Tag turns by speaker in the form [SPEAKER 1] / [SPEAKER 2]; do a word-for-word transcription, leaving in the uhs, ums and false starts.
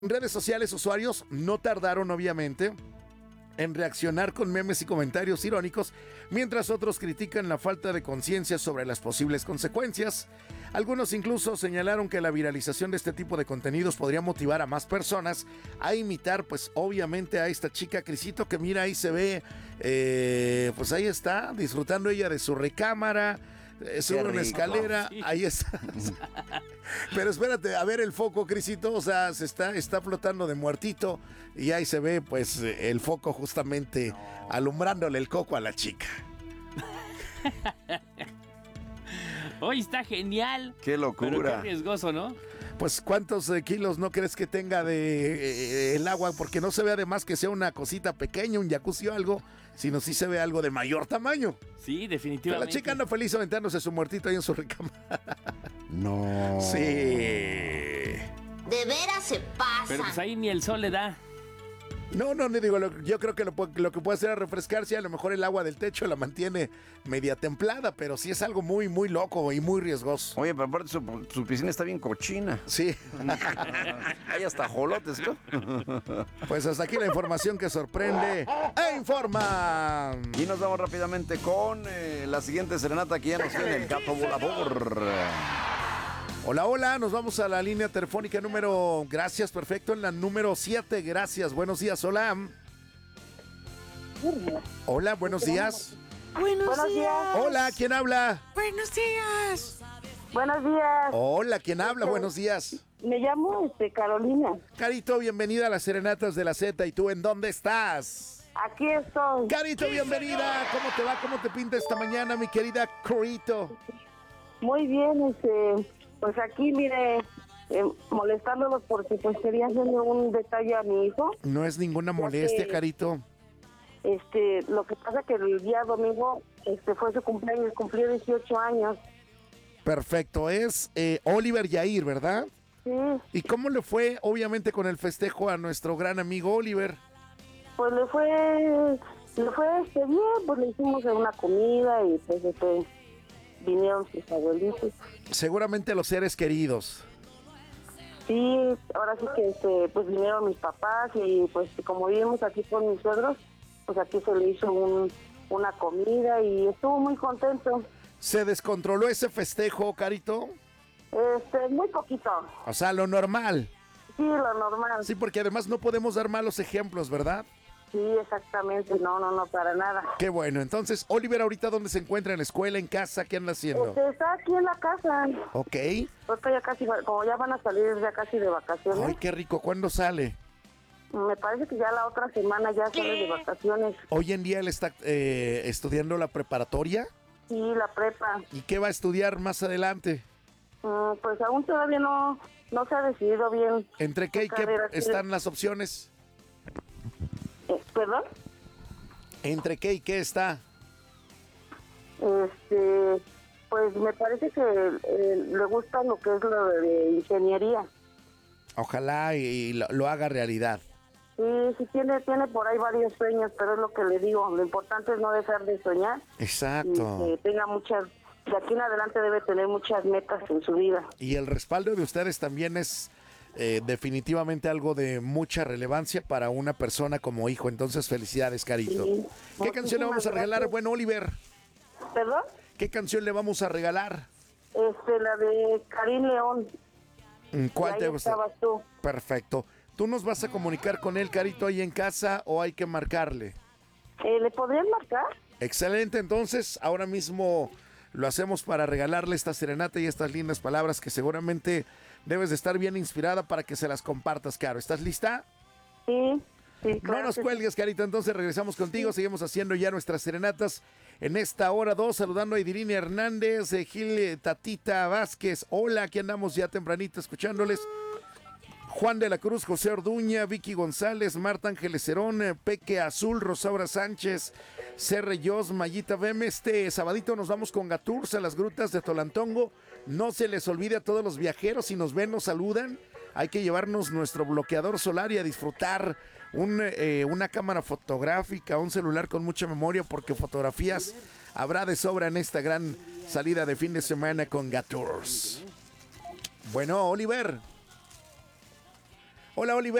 [SPEAKER 1] En redes sociales, usuarios no tardaron, obviamente, en reaccionar con memes y comentarios irónicos, mientras otros critican la falta de conciencia sobre las posibles consecuencias. Algunos incluso señalaron que la viralización de este tipo de contenidos podría motivar a más personas a imitar, pues obviamente, a esta chica Crisito, que mira, ahí se ve, eh, pues ahí está, disfrutando ella de su recámara, eh, sube una escalera, sí. Ahí está. Pero espérate, a ver el foco, Crisito, o sea, se está, está flotando de muertito y ahí se ve, pues, el foco justamente no. alumbrándole el coco a la chica.
[SPEAKER 2] Hoy está genial.
[SPEAKER 3] Qué locura.
[SPEAKER 2] Pero qué riesgoso, ¿no?
[SPEAKER 1] Pues, ¿cuántos eh, kilos no crees que tenga de eh, el agua? Porque no se ve además que sea una cosita pequeña, un jacuzzi o algo, sino sí se ve algo de mayor tamaño.
[SPEAKER 2] Sí, definitivamente.
[SPEAKER 1] Pero la chica anda feliz aventándose su muertito ahí en su recámara.
[SPEAKER 3] No.
[SPEAKER 1] Sí.
[SPEAKER 4] De veras se pasa.
[SPEAKER 2] Pero pues ahí ni el sol le da.
[SPEAKER 1] No, no, no digo, lo, yo creo que lo, lo que puede hacer es refrescarse, a lo mejor el agua del techo la mantiene media templada, pero sí es algo muy, muy loco y muy riesgoso.
[SPEAKER 3] Oye, pero aparte su, su piscina está bien cochina.
[SPEAKER 1] Sí.
[SPEAKER 3] Hay hasta jolotes, ¿no?
[SPEAKER 1] Pues hasta aquí la información que sorprende e informa.
[SPEAKER 3] Y nos vamos rápidamente con eh, la siguiente serenata que ya nos tiene el gato volador.
[SPEAKER 1] Hola, hola, nos vamos a la línea telefónica número, gracias, perfecto, en la número siete, gracias, buenos días, hola. Hola, buenos días.
[SPEAKER 5] Buenos, buenos días. días.
[SPEAKER 1] Hola, ¿quién habla?
[SPEAKER 5] Buenos días.
[SPEAKER 6] Buenos días.
[SPEAKER 1] Hola, ¿quién habla? Buenos días.
[SPEAKER 6] Me llamo este, Carolina.
[SPEAKER 1] Carito, bienvenida a las Serenatas de la Z, ¿y tú en dónde estás?
[SPEAKER 6] Aquí estoy.
[SPEAKER 1] Carito, bienvenida, ¿cómo te va? ¿Cómo te pinta esta mañana, mi querida Carito?
[SPEAKER 6] Muy bien, este... Pues aquí, mire, eh, molestándolos porque pues quería hacerle un detalle a mi hijo.
[SPEAKER 1] No es ninguna molestia, que, Carito.
[SPEAKER 6] Este, lo que pasa que el día domingo este, fue su cumpleaños, cumplió dieciocho años.
[SPEAKER 1] Perfecto, es eh, Oliver Yair, ¿verdad?
[SPEAKER 6] Sí.
[SPEAKER 1] ¿Y cómo le fue, obviamente, con el festejo a nuestro gran amigo Oliver?
[SPEAKER 6] Pues le fue, le fue este, bien, pues le hicimos una comida y pues este... vinieron sus abuelitos.
[SPEAKER 1] Seguramente los seres queridos.
[SPEAKER 6] Sí, ahora sí que este, pues vinieron mis papás y pues como vivimos aquí con mis suegros, pues aquí se le hizo un, una comida y estuvo muy contento.
[SPEAKER 1] ¿Se descontroló ese festejo, Carito?
[SPEAKER 6] Este, muy poquito.
[SPEAKER 1] O sea, lo normal.
[SPEAKER 6] Sí, lo normal.
[SPEAKER 1] Sí, porque además no podemos dar malos ejemplos, ¿verdad?
[SPEAKER 6] Sí, exactamente, no, no, no, para nada.
[SPEAKER 1] Qué bueno, entonces, Oliver, ¿ahorita dónde se encuentra? ¿En la escuela, en casa? ¿Qué anda haciendo?
[SPEAKER 6] Este, está aquí en la casa.
[SPEAKER 1] Ok.
[SPEAKER 6] Ahorita ya casi, como ya van a salir ya casi de vacaciones.
[SPEAKER 1] Ay, qué rico, ¿cuándo sale?
[SPEAKER 6] Me parece que ya la otra semana ya sale de vacaciones.
[SPEAKER 1] ¿Hoy en día él está eh, estudiando la preparatoria?
[SPEAKER 6] Sí, la prepa.
[SPEAKER 1] ¿Y qué va a estudiar más adelante?
[SPEAKER 6] Mm, pues aún todavía no, no se ha decidido bien.
[SPEAKER 1] ¿Entre qué y qué están las opciones?
[SPEAKER 6] ¿Perdón?
[SPEAKER 1] ¿Entre qué y qué está?
[SPEAKER 6] Este, pues me parece que eh, le gusta lo que es lo de ingeniería.
[SPEAKER 1] Ojalá y, y lo, lo haga realidad.
[SPEAKER 6] Sí, sí tiene, tiene por ahí varios sueños, pero es lo que le digo, lo importante es no dejar de soñar.
[SPEAKER 1] Exacto.
[SPEAKER 6] Y que tenga muchas, de aquí en adelante debe tener muchas metas en su vida.
[SPEAKER 1] Y el respaldo de ustedes también es Eh, definitivamente algo de mucha relevancia para una persona como hijo. Entonces, felicidades, Carito. Sí. ¿Qué canción le vamos a regalar, buen Oliver?
[SPEAKER 6] ¿Perdón?
[SPEAKER 1] ¿Qué canción le vamos a regalar?
[SPEAKER 6] Este, la de Karim León.
[SPEAKER 1] ¿Cuál te gusta?
[SPEAKER 6] Estabas tú.
[SPEAKER 1] Perfecto. ¿Tú nos vas a comunicar con él, Carito, ahí en casa o hay que marcarle?
[SPEAKER 6] Eh, ¿Le podrían marcar?
[SPEAKER 1] Excelente, entonces, ahora mismo lo hacemos para regalarle esta serenata y estas lindas palabras que seguramente debes de estar bien inspirada para que se las compartas, Caro. ¿Estás lista?
[SPEAKER 6] Sí, sí. Claro,
[SPEAKER 1] no nos
[SPEAKER 6] sí.
[SPEAKER 1] cuelgues, Carito, entonces regresamos contigo. Sí. Seguimos haciendo ya nuestras serenatas en esta hora dos, saludando a Idirine Hernández, eh, Gil Tatita Vázquez. Hola, aquí andamos ya tempranito escuchándoles. Juan de la Cruz, José Orduña, Vicky González, Marta Ángeles Cerón, Peque Azul, Rosaura Sánchez, C R Yos, Mayita Bem. Este sabadito nos vamos con Gaturs a las grutas de Tolantongo. No se les olvide a todos los viajeros, si nos ven, nos saludan. Hay que llevarnos nuestro bloqueador solar y a disfrutar un, eh, una cámara fotográfica, un celular con mucha memoria, porque fotografías habrá de sobra en esta gran salida de fin de semana con Gaturs. Bueno, Oliver. Hola, Oliver.